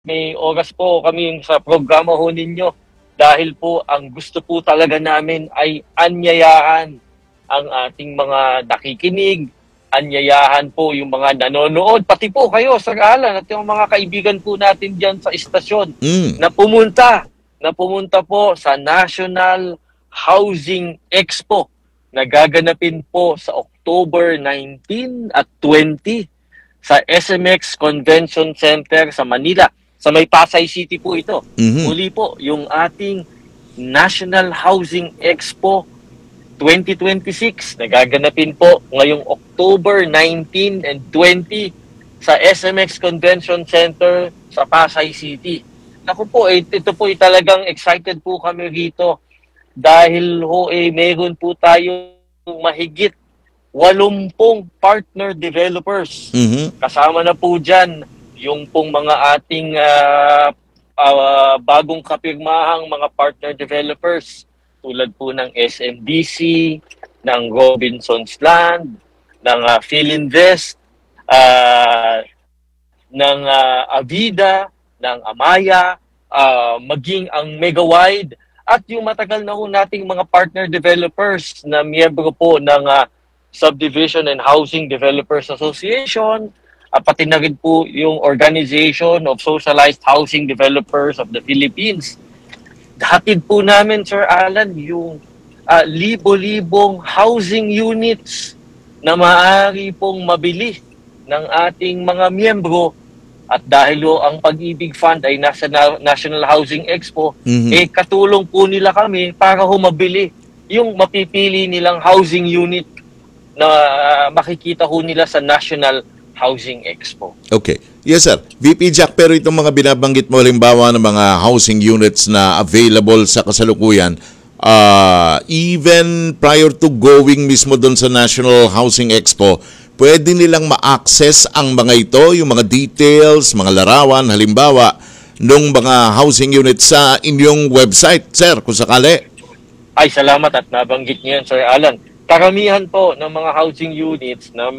may oras po kami sa programa ho ninyo dahil po ang gusto po talaga namin ay anyayahan ang ating mga nakikinig, anyayahan po yung mga nanonood, pati po kayo, Sir Alan, at yung mga kaibigan po natin dyan sa istasyon na pumunta po sa National Housing Expo na gaganapin po sa October 19 at 20 sa SMX Convention Center sa Manila. Sa may Pasay City po ito. Muli po, yung ating National Housing Expo 2026 na gaganapin po ngayong October 19 and 20 sa SMX Convention Center sa Pasay City. Naku po, ito po talagang excited po kami rito dahil meron po tayo mahigit 80 partner developers. Kasama na po dyan yung pong mga ating bagong kapirmahang mga partner developers tulad po ng SMDC, ng Robinsons Land, ng Philinvest, ng Avida, ng Amaya, maging ang Megawide, at yung matagal na po nating mga partner developers na miyembro po ng Subdivision and Housing Developers Association, pati na rin po yung Organization of Socialized Housing Developers of the Philippines. Hatid po namin, Sir Alan, yung libo-libong housing units na maaari pong mabili ng ating mga miyembro. At dahil ang Pag-ibig Fund ay nasa National Housing Expo, katulong po nila kami para mabili yung mapipili nilang housing unit na makikita ho nila sa National Housing Expo. Okay. Yes, sir. VP Jack, pero itong mga binabanggit mo, halimbawa ng mga housing units na available sa kasalukuyan, even prior to going mismo doon sa National Housing Expo, pwede nilang ma-access ang mga ito, yung mga details, mga larawan, halimbawa, ng mga housing units sa inyong website, sir, kung sakali. Ay, salamat at nabanggit niyo yan, Sir Alan. Karamihan po ng mga housing units na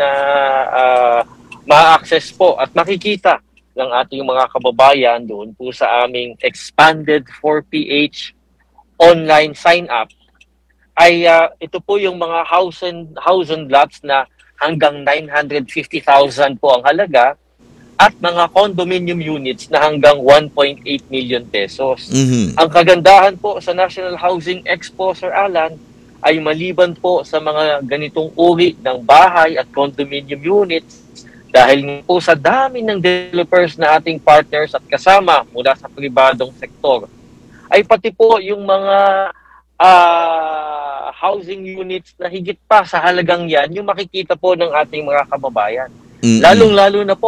ma-access po at makikita ng ating mga kababayan doon po sa aming expanded 4PH online sign-up ay ito po yung mga house and lots na hanggang 950,000 po ang halaga at mga condominium units na hanggang 1.8 million pesos. Ang kagandahan po sa National Housing Expo, Sir Alan, ay maliban po sa mga ganitong uri ng bahay at condominium units, dahil po sa dami ng developers na ating partners at kasama mula sa pribadong sektor, ay pati po yung mga housing units na higit pa sa halagang yan, yung makikita po ng ating mga kababayan. Lalong-lalo na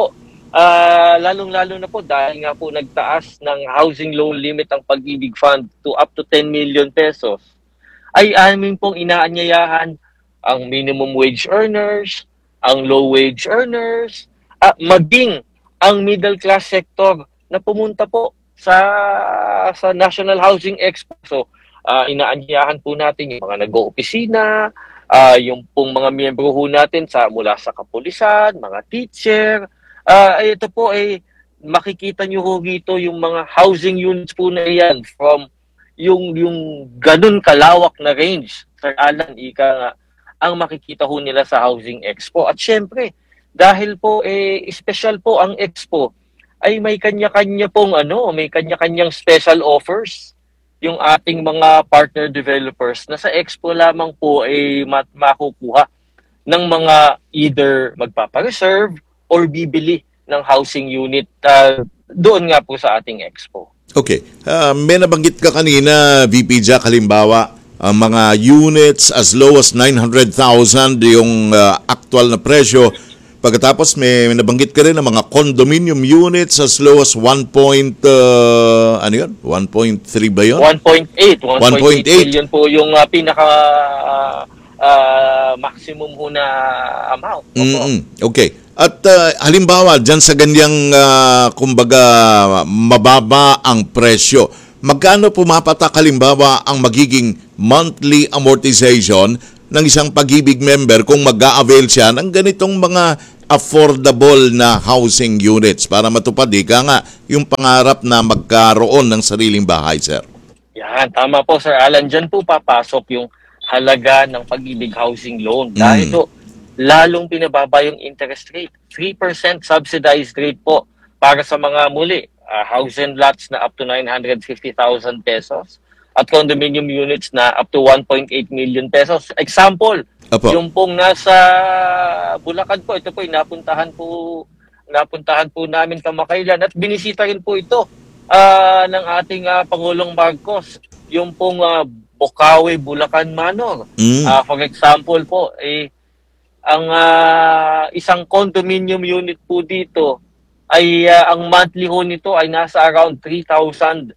po dahil nga po nagtaas ng housing loan limit ang Pag-ibig Fund to up to 10 million pesos, ay amin pong inaanyayahan ang minimum wage earners, ang low wage earners, maging ang middle class sector na pumunta po sa National Housing Expo. So, inaanyayahan po natin yung mga nag-oopisina, yung pong mga miyembro ho natin mula sa kapulisan, mga teacher. Ito po ay makikita nyo ho rito yung mga housing units po na yan from yung ganun kalawak na range, Sir Alan, ang makikita ho nila sa Housing Expo. At syempre, dahil po special po ang Expo, ay may kanya-kanya pong may kanya-kanyang special offers yung ating mga partner developers na sa Expo lamang po ay makukuha ng mga either magpapareserve or bibili ng housing unit doon nga po sa ating Expo. Okay. May nabanggit ka kanina, VP Jack, halimbawa, mga units as low as 900,000 yung actual na presyo. Pagkatapos may nabanggit ka rin ng mga condominium units as low as 1.3 ba yun? 1.8 million po yung pinaka maximum ho na amount. Okay. At halimbawa, dyan sa ganyang, kumbaga, mababa ang presyo, magkano pumapatak halimbawa ang magiging monthly amortization ng isang Pag-ibig member kung mag-a-avail siya ng ganitong mga affordable na housing units para matupad nga yung pangarap na magkaroon ng sariling bahay, sir? Yan, tama po Sir Alan. Diyan po papasok yung halaga ng Pag-ibig Housing Loan. Dahil po, lalong pinababa yung interest rate. 3% subsidized rate po para sa mga house and lots na up to 950,000 pesos at condominium units na up to 1.8 million pesos. Example, Apo. yung pong nasa Bulacan po, ito po, napuntahan po namin kamakailan at binisita rin po ito ng ating Pangulong Marcos, yung pong Bocaue, Bulacan Manor. For example po, ang isang condominium unit po dito ay ang monthly ho nito ay nasa around 3,600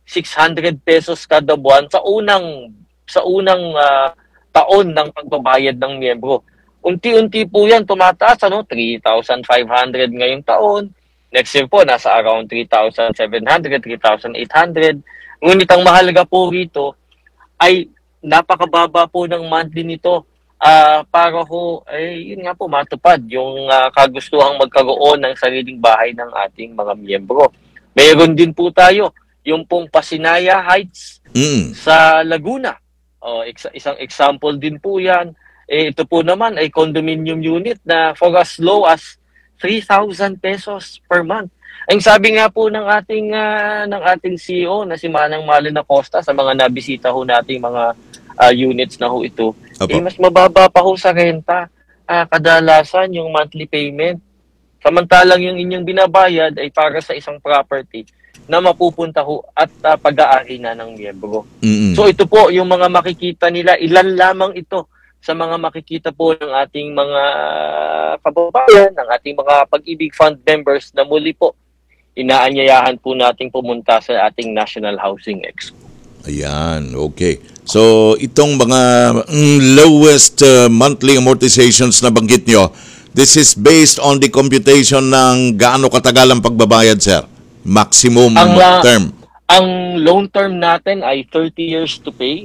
pesos kada buwan sa unang taon ng pagbabayad ng miyembro. Unti-unti po yan tumataas, 3,500 ngayong taon. Next year po, nasa around 3,700, 3,800. Ngunit ang mahalaga po rito ay napakababa po ng monthly nito para ho, yun nga po, matupad yung kagustuhang magkaroon ng sariling bahay ng ating mga miyembro. Mayroon din po tayo, yung pong Pasinaya Heights sa Laguna. Isang example din po yan. Ito po naman ay condominium unit na for as low as 3,000 pesos per month. Ang sabi nga po ng ating CEO na si Manang Malin Acosta sa mga nabisita ho nating mga units na ho ito, mas mababa pa ho sa renta. Kadalasan yung monthly payment. Samantalang yung inyong binabayad ay para sa isang property na mapupunta ho at pag-aari na ng miyembro. So ito po yung mga makikita nila, ilan lamang ito sa mga makikita po ng ating mga kababayan, ng ating mga Pag-ibig Fund members na muli po inaanyayahan po nating pumunta sa ating National Housing Expo. Ayan, okay. So itong mga lowest monthly amortizations na banggit nyo, this is based on the computation ng gaano katagal ang pagbabayad, sir? Maximum term. Ang loan term natin ay 30 years to pay.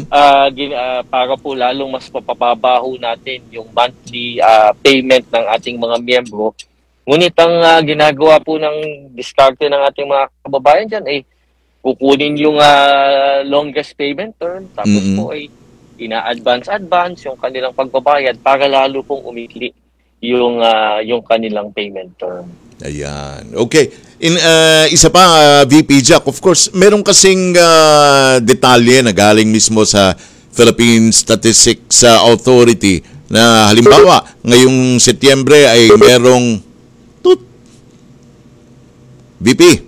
Para po lalong mas mapapabaho natin yung monthly payment ng ating mga miyembro. Ngunit ang ginagawa po ng diskarte ng ating mga kababayan dyan ay kukunin yung longest payment term, tapos po ay ina-advance yung kanilang pagbabayad para lalo pong umikli yung kanilang payment term. Ayan. Okay. Isa pa, VP Jack, of course, meron kasing detalye na galing mismo sa Philippine Statistics Authority na halimbawa, ngayong Setyembre ay merong VP.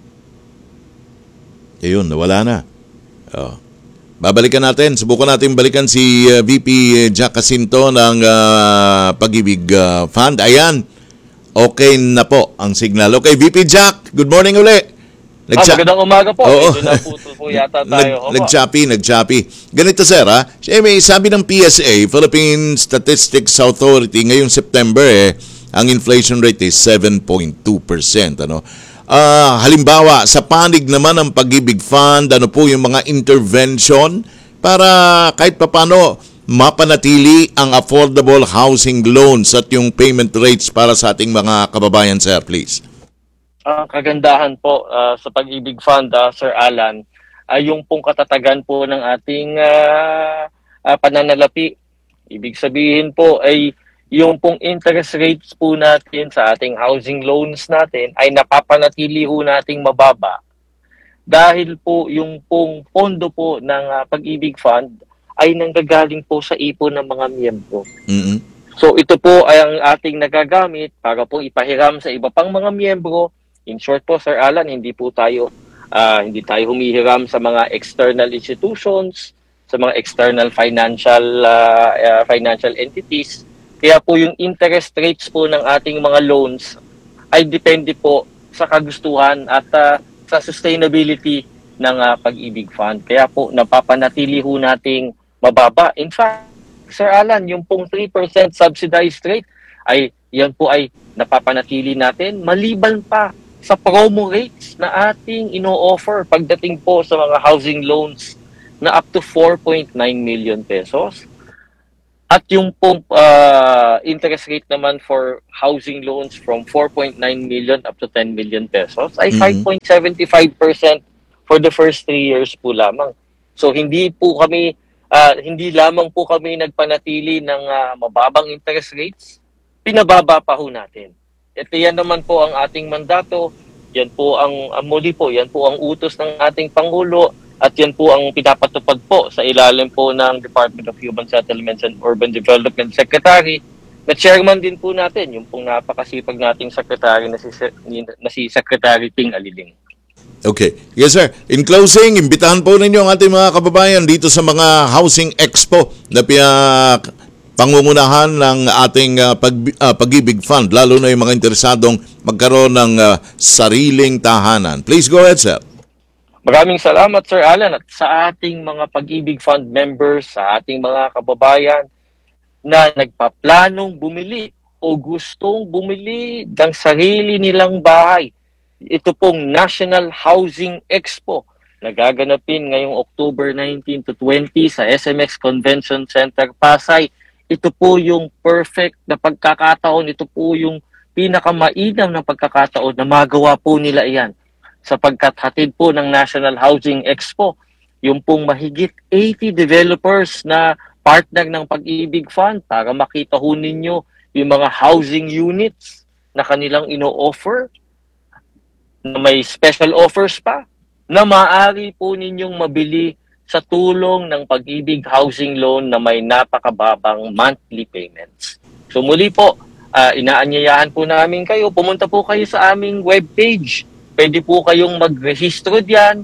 Ayun, nawala na. Babalikan natin. Subukan natin balikan si VP Jack Jacinto ng Pag-ibig Fund. Ayan. Okay na po ang signal. Okay, VP Jack, good morning uli. Magandang umaga po. Medyo naputol po yata tayo. Nag-choppy. Ganito, sir, may sabi ng PSA, Philippine Statistics Authority, ngayong September, ang inflation rate is 7.2%. Halimbawa, sa panig naman ng Pag-ibig Fund, ano po yung mga intervention para kahit papano mapanatili ang affordable housing loans at yung payment rates para sa ating mga kababayan, sir, please? Kagandahan po sa Pag-ibig Fund, Sir Alan, ay yung pong katatagan po ng ating pananalapi. Ibig sabihin po ay yung pong interest rates po natin sa ating housing loans natin ay napapanatili ho nating mababa dahil po yung pong pondo po ng Pag-ibig Fund ay nanggagaling po sa ipon ng mga miyembro. So ito po ay ang ating nagagamit para po ipahiram sa iba pang mga miyembro. In short po, Sir Alan, hindi tayo humihiram sa mga external institutions, sa mga external financial entities. Kaya po yung interest rates po ng ating mga loans ay depende po sa kagustuhan at sa sustainability ng Pag-ibig Fund. Kaya po napapanatili ho nating mababa. In fact, Sir Alan, yung pong 3% subsidized rate ay yan po ay napapanatili natin maliban pa sa promo rates na ating ino-offer pagdating po sa mga housing loans na up to 4.9 million pesos. At yung pong interest rate naman for housing loans from 4.9 million up to 10 million pesos ay 5.75% for the first 3 years po lamang. So hindi lamang po kami nagpanatili ng mababang interest rates, pinababa pa ho natin. At yan naman po ang ating mandato, yan po yan po ang utos ng ating Pangulo, at yan po ang pinapatupad po sa ilalim po ng Department of Human Settlements and Urban Development Secretary, na chairman din po natin, yung pong napakasipag nating secretary na si Secretary Ting Aliling. Okay. Yes, sir. In closing, imbitahan po ninyo ang ating mga kababayan dito sa mga Housing Expo na pangungunahan ng ating Pag-ibig Fund, lalo na yung mga interesadong magkaroon ng sariling tahanan. Please go ahead, sir. Maraming salamat, Sir Alan, at sa ating mga Pag-ibig Fund members, sa ating mga kababayan na nagpaplanong bumili o gustong bumili ng sarili nilang bahay. Ito pong National Housing Expo na gaganapin ngayong October 19 to 20 sa SMX Convention Center, Pasay. Ito po yung perfect na pagkakataon, ito po yung pinakamainam na pagkakataon na magawa po nila iyan. Sapagkat hatid po ng National Housing Expo, yung pong mahigit 80 developers na partner ng Pag-ibig Fund para makita ho ninyo yung mga housing units na kanilang ino-offer, na may special offers pa, na maaari po ninyong mabili sa tulong ng Pag-ibig Housing Loan na may napakababang monthly payments. So muli po, inaanyayahan po namin kayo, pumunta po kayo sa aming webpage. Pwede po kayong magrehistro diyan.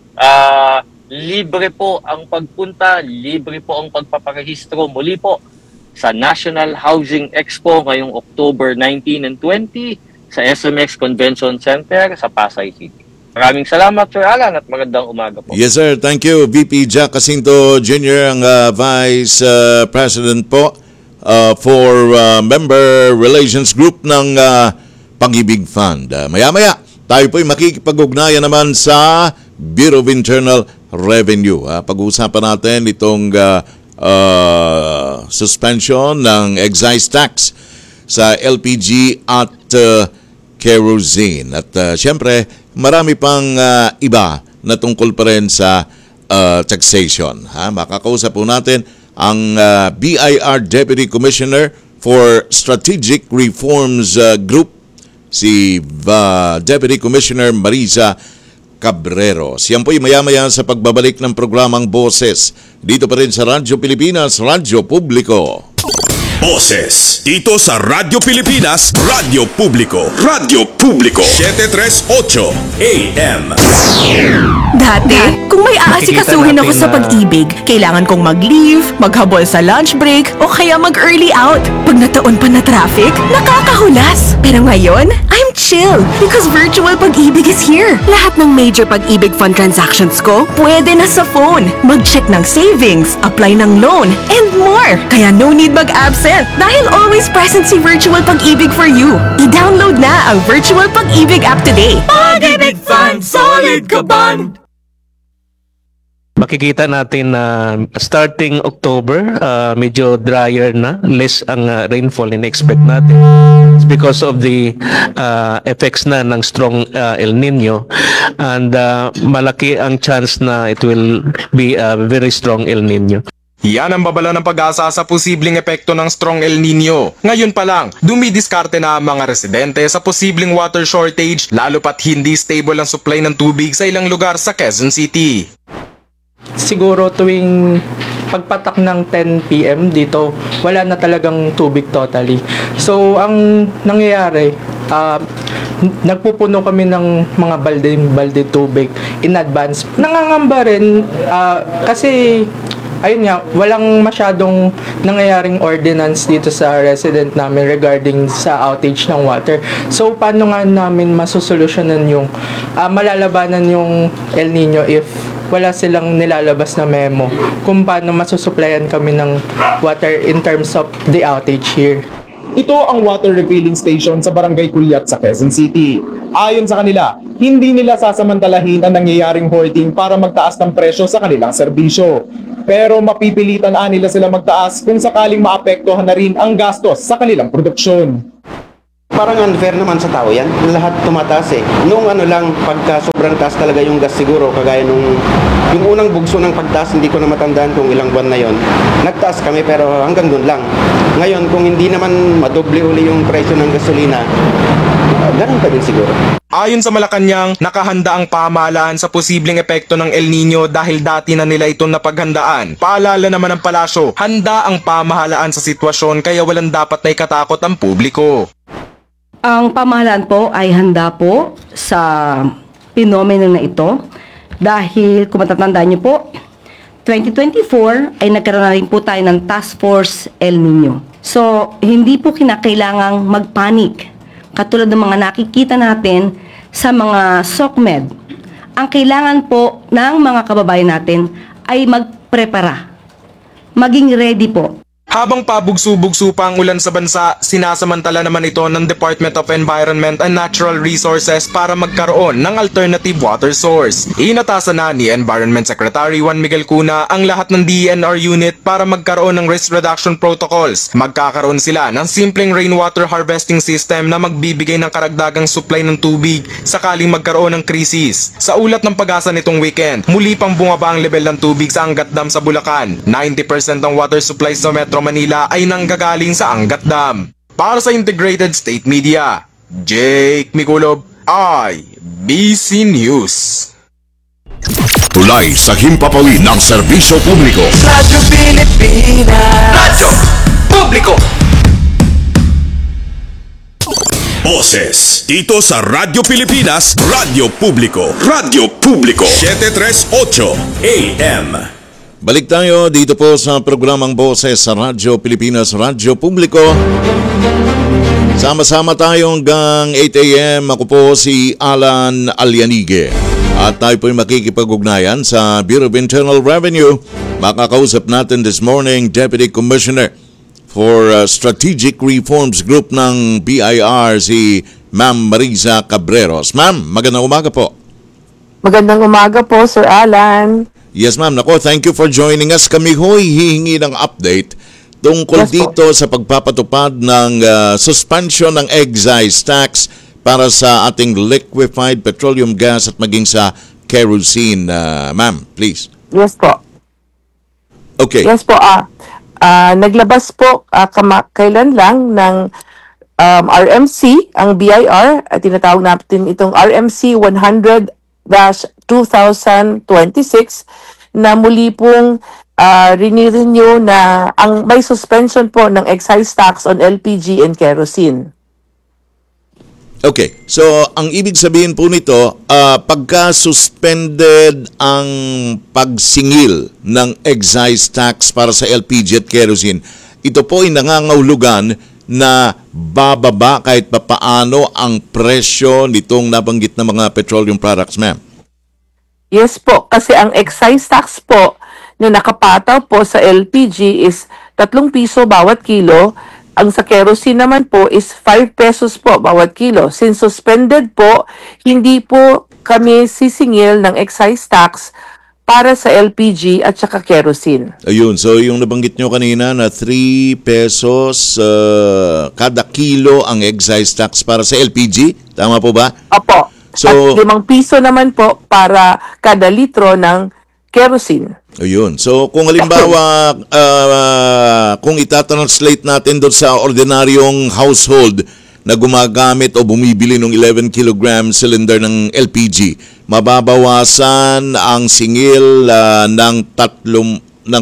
Libre po ang pagpunta, libre po ang pagpaparehistro. Muli po sa National Housing Expo ngayong October 19 and 20 sa SMX Convention Center sa Pasay City. Maraming salamat, Sir Alan, at magandang umaga po. Yes, sir. Thank you. VP Jack Jacinto Jr., ang Vice President po for Member Relations Group ng Pag-ibig Fund. Maya-maya, tayo po'y makikipag-ugnayan naman sa Bureau of Internal Revenue. Pag-uusapan natin itong suspension ng excise tax sa LPG at kerosene. At siyempre, marami pang iba na tungkol pa rin sa taxation. Makakausap po natin ang BIR Deputy Commissioner for Strategic Reforms Group, si Deputy Commissioner Marisa Cabrero. Siyan po'y maya-maya sa pagbabalik ng programang Boses dito pa rin sa Radyo Pilipinas, Radyo Publiko. Boses dito sa Radyo Pilipinas, Radyo Publiko. Radyo Publiko 738 AM. Dati, kung may aasikasuhin ako sa pag-ibig, kailangan kong mag-leave, maghabol sa lunch break, o kaya mag-early out. Pag nataon pa na traffic, nakakahulas. Pero ngayon, I'm chill because virtual pag-ibig is here. Lahat ng major pag-ibig fund transactions ko, pwede na sa phone. Mag-check ng savings, apply ng loan, and more. Kaya no need mag-absent dahil always present si Virtual Pag-ibig for you. I-download na ang Virtual Pag-ibig app today. Pag-ibig Fund, solid ka bond! Makikita natin na starting October, medyo drier na, less ang rainfall in-expect natin. It's because of the effects na ng strong El Nino, and malaki ang chance na it will be a very strong El Nino. Yan ang babala ng pag-asa sa posibleng epekto ng strong El Nino. Ngayon pa lang, dumidiskarte na ang mga residente sa posibleng water shortage, lalo pat hindi stable ang supply ng tubig sa ilang lugar sa Quezon City. Siguro tuwing pagpatak ng 10 PM dito, wala na talagang tubig totally. So, ang nangyayari, nagpupuno kami ng mga balde tubig in advance. Nangangamba rin kasi ayun nga, walang masyadong nangyayaring ordinance dito sa resident namin regarding sa outage ng water. So, paano nga namin masusolusyonan yung malalabanan yung El Nino if wala silang nilalabas na memo kung paano masusuplayan kami ng water in terms of the outage here. Ito ang water refilling station sa Barangay Culiat sa Quezon City. Ayon sa kanila, hindi nila sasamantalahin ang nangyayaring hoarding para magtaas ng presyo sa kanilang serbisyo. Pero mapipilitan nila sila magtaas kung sakaling maapektuhan na rin ang gastos sa kanilang produksyon. Parang unfair naman sa tao yan. Lahat tumataas eh. Noong lang, pagka sobrang taas talaga yung gas siguro, kagaya yung unang bugso ng pagtaas, hindi ko na matandaan kung ilang buwan na yon. Nagtaas kami pero hanggang doon lang. Ngayon, kung hindi naman madoble uli yung presyo ng gasolina, ganun pa din siguro. Ayon sa Malacanang, nakahanda ang pamahalaan sa posibleng epekto ng El Nino dahil dati na nila itong napaghandaan. Paalala naman ng palasyo, handa ang pamahalaan sa sitwasyon kaya walang dapat na ikatakot ang publiko. Ang pamahalaan po ay handa po sa pinomeno na ito dahil kung matatandaan niyo po, 2024 ay nagkaroon na rin po tayo ng Task Force El Nino. So, hindi po kinakailangang magpanik katulad ng mga nakikita natin sa mga SOCMED. Ang kailangan po ng mga kababayan natin ay magprepara, maging ready po. Habang pabugso-bugso pa ang ulan sa bansa, sinasamantala naman ito ng Department of Environment and Natural Resources para magkaroon ng alternative water source. Inatasan na ni Environment Secretary Juan Miguel Cuna ang lahat ng DENR unit para magkaroon ng risk reduction protocols. Magkakaroon sila ng simpleng rainwater harvesting system na magbibigay ng karagdagang supply ng tubig sakaling magkaroon ng krisis. Sa ulat ng Pag-asa nitong weekend, muli pang bumaba ang level ng tubig sa Angat Dam sa Bulacan. 90% ng water supply sa Metro Manila ay nanggagaling sa Angat Dam. Para sa Integrated State Media, Jake Miculob, IBC News. Tulay sa himpapawid ng serbisyo publiko. Radyo Pilipinas. Radyo Publiko. Boses dito sa Radyo Pilipinas, Radyo Publiko. Radyo Publiko 738 AM. Balik tayo dito po sa programang Boses sa Radyo Pilipinas, Radyo Publiko. Sama-sama tayo hanggang 8 a.m. Ako po si Alan Alianige. At tayo po'y makikipag-ugnayan sa Bureau of Internal Revenue. Makakausap natin this morning, Deputy Commissioner for Strategic Reforms Group ng BIR, si Ma'am Marisa Cabreros. Ma'am, magandang umaga po. Magandang umaga po, Sir Alan. Yes, ma'am. Nako, thank you for joining us. Kami ho'y hihingi ng update tungkol dito sa pagpapatupad ng suspension ng excise tax para sa ating liquefied petroleum gas at maging sa kerosene. Ma'am, please. Yes po. Okay. Yes po. Naglabas po kailan lang ng RMC, ang BIR, at tinatawag natin itong RMC 100-2026 na muli pong renew na ang may suspension po ng excise tax on LPG and kerosene. Okay. So, ang ibig sabihin po nito, pagka suspended ang pagsingil ng excise tax para sa LPG at kerosene, ito po ay nangangahulugan na bababa kahit papaano ang presyo nitong nabanggit na mga petroleum products, ma'am. Yes po, kasi ang excise tax po na nakapataw po sa LPG is 3 piso bawat kilo. Ang sa kerosene naman po is 5 pesos po bawat kilo. Since suspended po, hindi po kami sisingil ng excise tax para sa LPG at saka kerosene. Ayun, so yung nabanggit nyo kanina na 3 pesos kada kilo ang excise tax para sa LPG, tama po ba? Opo. So, at 5 piso naman po para kada litro ng kerosene. Ayun. So kung halimbawa kung itatranslate natin doon sa ordinaryong household na gumagamit o bumibili ng 11 kilogram cylinder ng LPG, mababawasan ang singil ng 33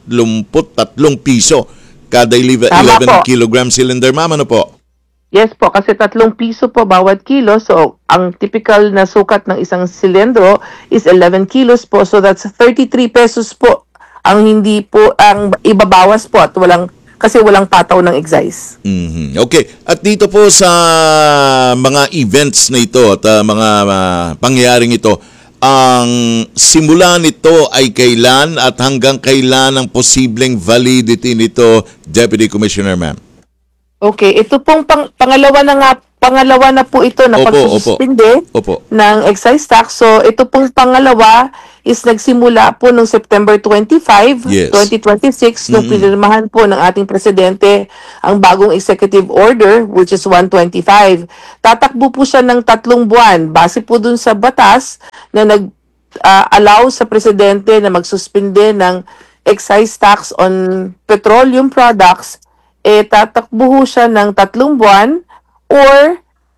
piso kada 11 kilogram cylinder. Ma'am, ano po? Yes po, kasi 3 piso po bawat kilo. So, ang typical na sukat ng isang silindro is 11 kilos po. So, that's 33 pesos po ang hindi po, ang ibabawas po at kasi walang pataw ng excise. Mm-hmm. Okay. At dito po sa mga events na ito at mga pangyayaring ito, ang simula nito ay kailan at hanggang kailan ang posibleng validity nito, Deputy Commissioner, ma'am? Okay, ito pong pangalawa na po ito na pagsuspinde Opo. ng excise tax. So ito pong pangalawa is nagsimula po noong September 25, Yes. 2026 nung pinirmahan po ng ating presidente ang bagong executive order which is 125. Tatakbo po siya ng 3 buwan base po dun sa batas na allow sa presidente na magsuspinde ng excise tax on petroleum products. Tatakbo ho siya ng 3 buwan or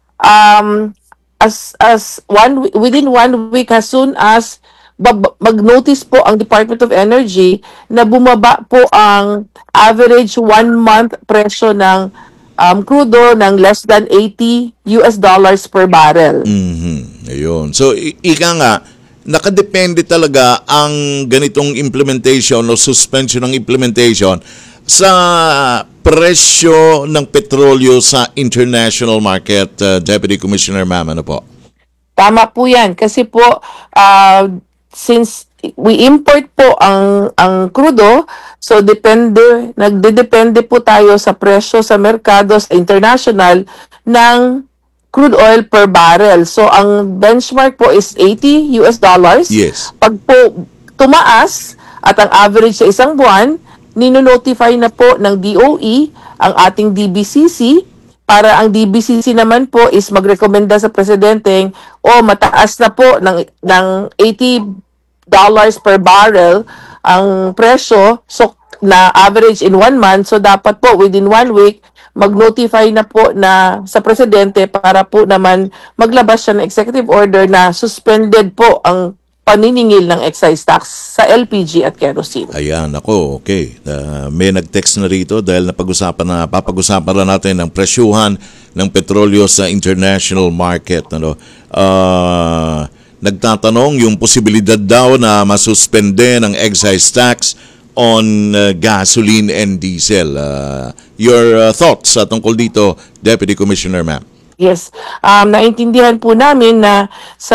within 1 week as soon as mag-notice po ang Department of Energy na bumaba po ang average 1-month presyo ng crudo ng less than $80 per barrel. Ayun. So, ika nga, nakadepende talaga ang ganitong implementation o suspension ng implementation sa presyo ng petrolyo sa international market, Deputy Commissioner Ma'am, ano po? Tama po yan. Kasi po, since we import po ang crudo, so nagdedepende po tayo sa presyo sa merkado, sa international, ng crude oil per barrel. So, ang benchmark po is $80. Yes. Pag po tumaas at ang average sa isang buwan, nino-notify na po ng DOE ang ating DBCC para ang DBCC naman po is magrekomenda sa presidenteng mataas na po ng $80 per barrel ang presyo na average in 1 month. So dapat po within 1 week mag-notify na po na sa presidente para po naman maglabas siya ng executive order na suspended po ang paniningil ng excise tax sa LPG at kerosene. Ayan, ako, okay. May nag-text na rito dahil papag-usapan na natin ang presyuhan ng petrolyo sa international market. Nagtatanong yung posibilidad daw na masuspende ng excise tax on gasoline and diesel. Your thoughts tungkol dito, Deputy Commissioner Ma'am? Yes. Naintindihan po namin na sa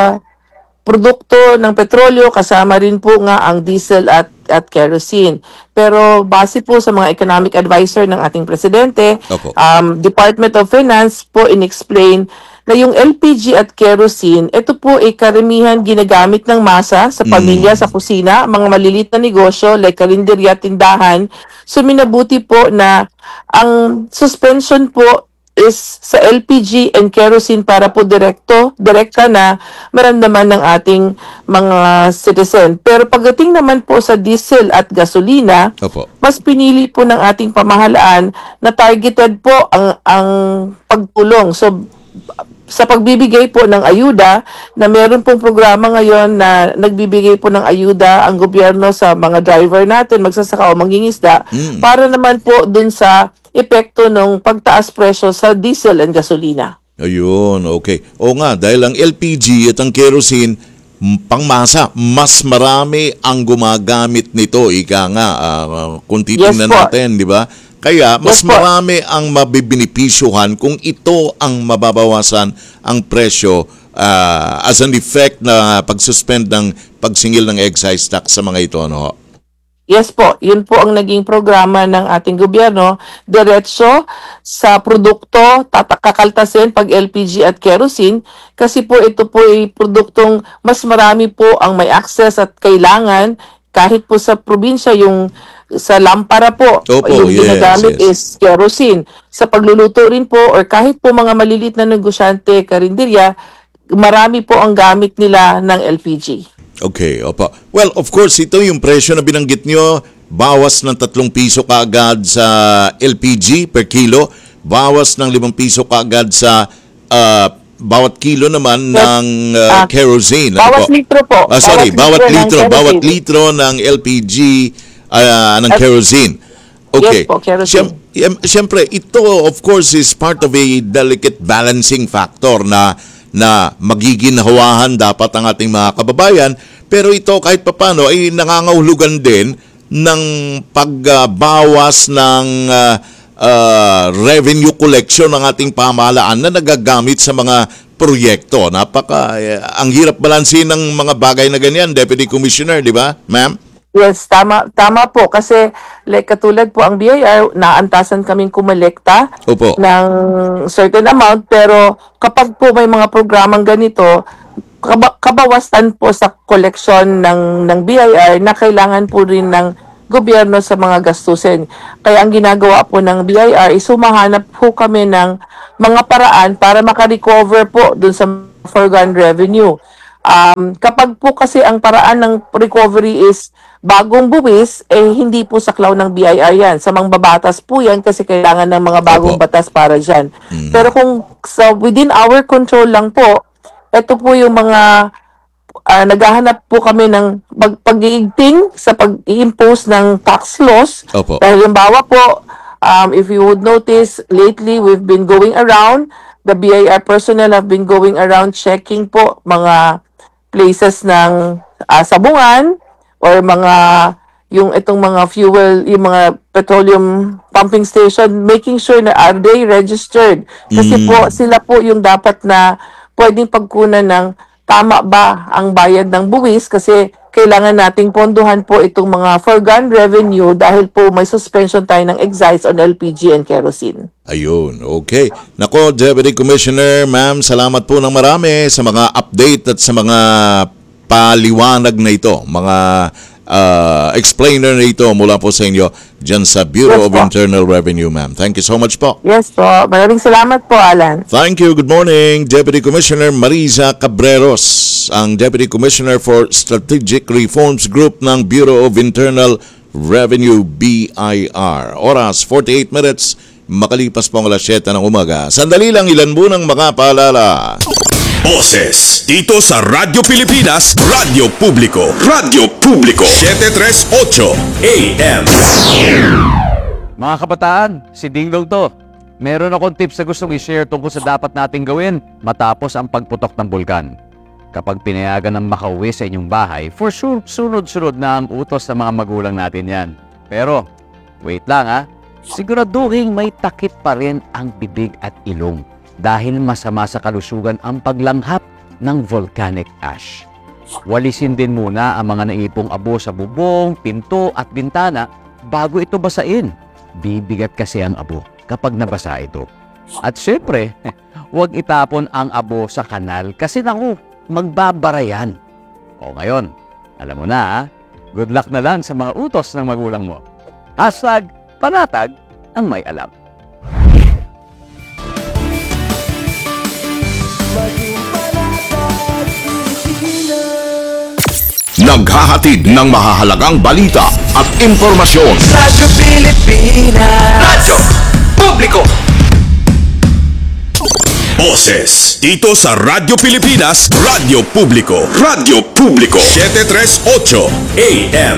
produkto ng petrolyo, kasama rin po nga ang diesel at kerosene. Pero base po sa mga economic advisor ng ating presidente, Department of Finance po in-explain na yung LPG at kerosene, ito po ay karamihan ginagamit ng masa sa pamilya, sa kusina, mga maliliit na negosyo like karinderya, tindahan. So minabuti po na ang suspension po is sa LPG and kerosene para po direkta na maramdaman ng ating mga citizen. Pero pagdating naman po sa diesel at gasolina, mas pinili po ng ating pamahalaan na targeted po ang pagtulong. So sa pagbibigay po ng ayuda, na meron pong programa ngayon na nagbibigay po ng ayuda ang gobyerno sa mga driver natin, magsasaka o mangingisda, para naman po dun sa epekto ng pagtaas presyo sa diesel and gasolina. Ayun, okay. O nga, dahil ang LPG at ang kerosene, pangmasa, mas marami ang gumagamit nito. Ika nga, kung titingnan natin, di ba? Kaya mas marami ang mabibinipisyuhan kung ito ang mababawasan ang presyo as an effect na pagsuspend ng pagsingil ng excise tax sa mga ito, no? Yes po, yun po ang naging programa ng ating gobyerno, diretso sa produkto, kakaltasin pag LPG at kerosene, kasi po ito po ay produktong mas marami po ang may access at kailangan, kahit po sa probinsya yung sa lampara po, yung ginagamit is kerosene. Sa pagluluto rin po or kahit po mga maliliit na negosyante, karinderya, marami po ang gamit nila ng LPG. Okay, opo. Well, of course, ito yung presyo na binanggit nyo, bawas ng 3 piso kaagad sa LPG per kilo, bawas ng 5 piso kaagad sa bawat kilo naman ng kerosene. Bawat litro po. Bawat litro ng LPG ng kerosene. Okay. Yes po, kerosene. Siyempre, ito of course is part of a delicate balancing factor na magiginhawahan dapat ang ating mga kababayan, pero ito kahit papano ay nangangahulugan din ng pagbawas ng revenue collection ng ating pamahalaan na nagagamit sa mga proyekto. Ang hirap balansin ng mga bagay na ganyan, Deputy Commissioner, di ba, ma'am? Yes, tama po kasi like katulad po ang BIR, naantasan kaming kumolekta Opo. ng certain amount, pero kapag po may mga programang ganito, kabawasan po sa collection ng BIR na kailangan po rin ng gobyerno sa mga gastusin. Kaya ang ginagawa po ng BIR is humahanap po kami ng mga paraan para makarecover po dun sa foregone revenue. Kapag po kasi ang paraan ng recovery is bagong buwis, hindi po saklaw ng BIR yan. Sa mga babatas po yan kasi kailangan ng mga bagong batas para dyan. Pero kung within our control lang po, ito po yung mga naghahanap po kami ng pag-iigting sa pag-i-impose ng tax laws. Opo. Dahil halimbawa po, if you would notice, lately we've been going around, the BIR personnel have been going around checking po mga places ng sabungan or itong mga fuel, yung mga petroleum pumping station, making sure na are they registered. Kasi po, sila po yung dapat na pwedeng pagkunan ng tama ba ang bayad ng buwis kasi kailangan nating ponduhan po itong mga foregone revenue dahil po may suspension tayo ng excise on LPG and kerosene. Ayun, okay. Nako, Deputy Commissioner, ma'am, salamat po ng marami sa mga update at sa mga paliwanag na ito, mga explainer na ito mula po sa inyo dyan sa Bureau of Internal Revenue, ma'am. Thank you so much po. Yes po. Maraming salamat po, Alan. Thank you. Good morning, Deputy Commissioner Mariza Cabreros, ang Deputy Commissioner for Strategic Reforms Group ng Bureau of Internal Revenue, BIR. Oras, 48 minutes, makalipas po ang alas 7 ng umaga. Sandali lang, ilan munang makapaalala. Boses dito sa Radyo Pilipinas, Radyo Publiko, Radyo Publiko, 738 AM. Mga kabataan, si Dinglong to. Meron akong tips na gustong i-share tungkol sa dapat nating gawin matapos ang pagputok ng bulkan. Kapag pinayagan ng makauwi sa inyong bahay, for sure, sunod-sunod na ang utos ng mga magulang natin yan. Pero, wait lang ha, siguraduhin may takip pa rin ang bibig at ilong dahil masama sa kalusugan ang paglanghap ng volcanic ash. Walisin din muna ang mga naipong abo sa bubong, pinto at bintana bago ito basain. Bibigat kasi ang abo kapag nabasa ito. At syempre, huwag itapon ang abo sa kanal kasi naku, magbabara yan. O ngayon, alam mo na ha, good luck na lang sa mga utos ng magulang mo. #panatag ang may alam. Naghahatid ng mahahalagang balita at impormasyon. Radyo Pilipinas, Radyo Publiko. Boses dito sa Radyo Pilipinas, Radyo Publiko, Radyo Publiko, 738 AM.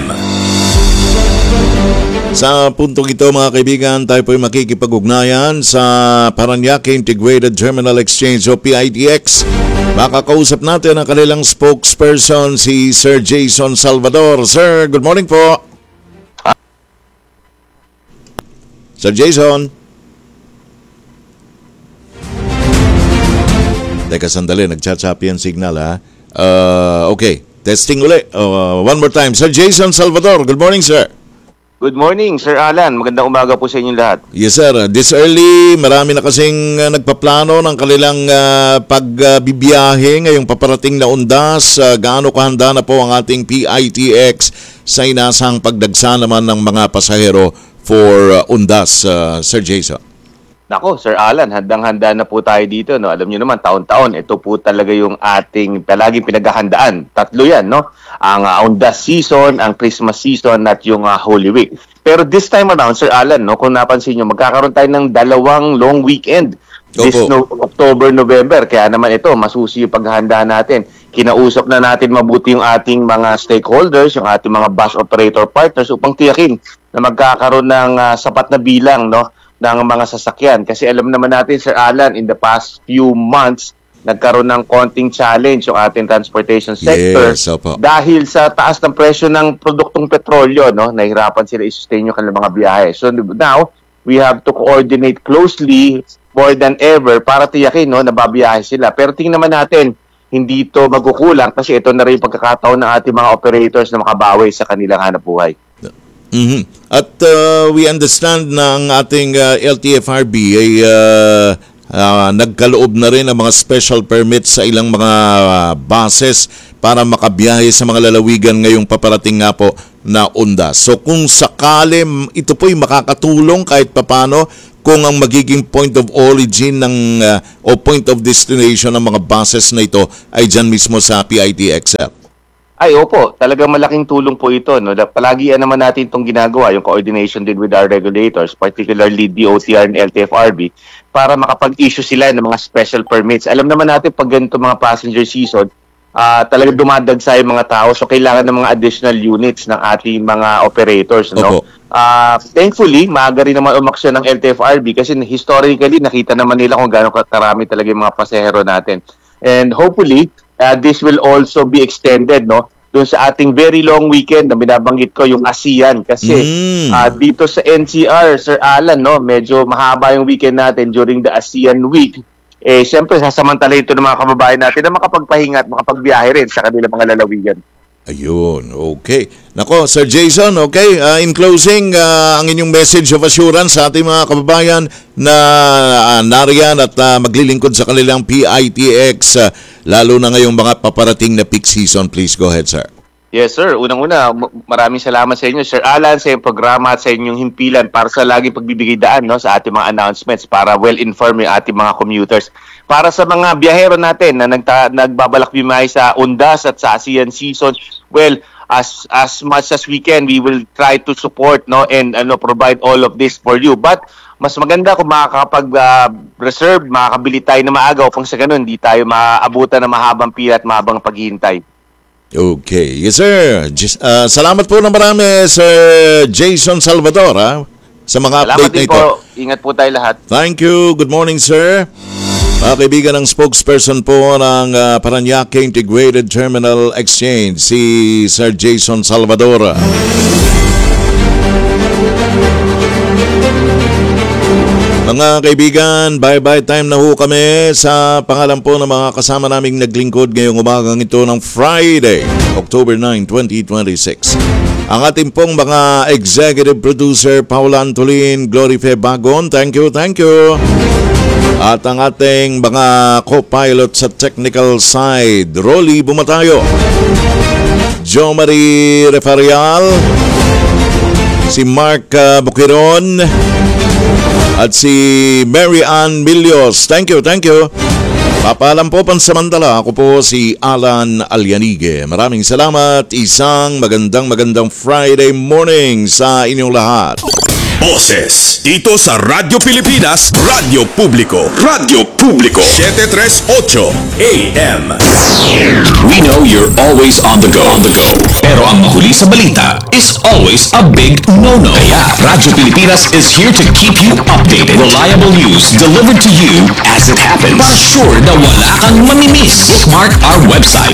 Sa puntong ito mga kaibigan, tayo po'y makikipag-ugnayan sa Parañaque Integrated Terminal Exchange o PITX. Makakausap natin ang kanilang spokesperson, si Sir Jason Salvador. Sir, good morning po. Sir Jason. Teka sandali, nagchat-chappy ang signal ha. Okay, testing uli. One more time. Sir Jason Salvador, good morning sir. Good morning, Sir Alan. Magandang umaga po sa inyong lahat. Yes, sir. This early, marami na kasing nagpaplano ng kanilang pagbibiyahe ngayong paparating na undas. Gaano kahanda na po ang ating PITX sa inasang pagdagsa naman ng mga pasahero for undas, Sir Jason? Nako, Sir Alan, handang-handa na po tayo dito. No? Alam niyo naman, taon-taon, ito po talaga yung ating palaging pinaghahandaan. Tatlo yan, no? Ang undas season, ang Christmas season, at yung Holy Week. Pero this time around, Sir Alan, no, kung napansin nyo, magkakaroon tayo ng 2 long weekend. This October, November. Kaya naman ito, masusi yung paghahanda natin. Kinausap na natin mabuti yung ating mga stakeholders, yung ating mga bus operator partners upang tiyakin na magkakaroon ng sapat na bilang, no, ng mga sasakyan. Kasi alam naman natin, Sir Alan, in the past few months, nagkaroon ng konting challenge yung ating transportation sector. Yes, opo. Dahil sa taas ng presyo ng produktong petrolyo, no, nahihirapan sila i-sustain yung kanilang mga biyahe. So now, we have to coordinate closely more than ever para tiyakin, no, na babiyahe sila. Pero tingnan naman natin, hindi ito magkukulang kasi ito na rin yung pagkakataon ng ating mga operators na makabawi sa kanilang hanapbuhay. At we understand na ang ating LTFRB ay nagkaloob na rin ng mga special permits sa ilang mga bases para makabiyahe sa mga lalawigan ngayong paparating nga po na undas. So kung sakali ito po'y makakatulong kahit papano kung ang magiging point of origin ng o point of destination ng mga bases na ito ay dyan mismo sa PITXL. Ay, opo. Talagang malaking tulong po ito. No? Palagian naman natin itong ginagawa, yung coordination din with our regulators, particularly DOTR and LTFRB, para makapag-issue sila ng mga special permits. Alam naman natin pag ganito mga passenger season, talagang dumadagsa yung mga tao. So, kailangan ng mga additional units ng ating mga operators. No? Thankfully, maaga rin naman umaksyon ng LTFRB kasi historically, nakita naman nila kung gaano karami talaga yung mga pasahero natin. And hopefully, this will also be extended, no? Doon sa ating very long weekend na binabanggit ko, yung ASEAN. Kasi dito sa NCR, Sir Alan, no? Medyo mahaba yung weekend natin during the ASEAN week. Siyempre, sasamantala ito ng mga kababayan natin na makapagpahinga at makapagbiyahe rin sa kanilang mga lalawigan. Ayun, okay. Nako, Sir Jason, okay. In closing, ang inyong message of assurance sa ating mga kababayan na nariyan at maglilingkod sa kanilang PITX, lalo na ngayong mga paparating na peak season. Please go ahead, sir. Yes, sir. Unang-una, maraming salamat sa inyo, Sir Alan, sa iyong programa at sa inyong himpilan para sa laging pagbibigay daan, no, sa ating mga announcements para well-informed yung ating mga commuters. Para sa mga biyahero natin na nagbabalak biyahe sa Undas at sa ASEAN season, well, as much as we can, we will try to support, no, and provide all of this for you. But mas maganda kung makakapag-reserve, makakabili tayo na maaga upang sa ganun, hindi tayo maabutan ng mahabang pila at mahabang paghihintay. Okay. Yes, sir. Salamat po na marami, Sir Jason Salvador, sa mga Salamat update na din ito. po. Ingat po tayo lahat. Thank you. Good morning, sir. Mga kaibigan ng spokesperson po ng Parañaque Integrated Terminal Exchange, si Sir Jason Salvador. Mga kaibigan, bye-bye time na ho kami sa pangalan po ng mga kasama naming naglingkod ngayong umagang ito ng Friday, October 9, 2026. Ang ating pong mga executive producer, Paula Antolin, Glory Fe Bagon, thank you. At ang ating mga co-pilot sa technical side, Rolly Bumatayo, Jo Marie Refarial, si Mark Bukiron, at si Mary Ann Milios. Thank you. Papaalam po pansamantala. Ako po si Alan Alianige. Maraming salamat. Isang magandang Friday morning sa inyong lahat. Boses dito sa Radyo Pilipinas, Radyo Publiko, 738 AM. We know you're always on the go. Pero ang mahuli sa balita is always a big no-no. Kaya Radyo Pilipinas is here to keep you updated. Reliable news delivered to you as it happens. Para sure na wala kang mamimiss. Bookmark our website,